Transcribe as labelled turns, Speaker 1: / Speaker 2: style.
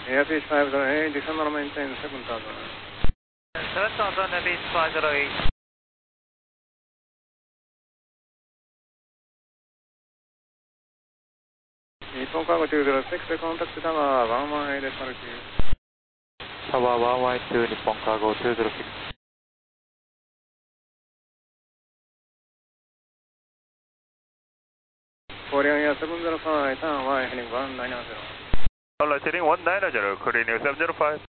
Speaker 1: Airbus 508, descend on maintain 7000.
Speaker 2: 7000, Airbus 508.
Speaker 1: Nippon Cargo 206, contact Tower 118 decimal Q.
Speaker 2: Tower 112, Nippon Cargo 206.
Speaker 1: Korean Air 705, turn Y heading 190.
Speaker 2: Alright, heading 190, Korean Air 705.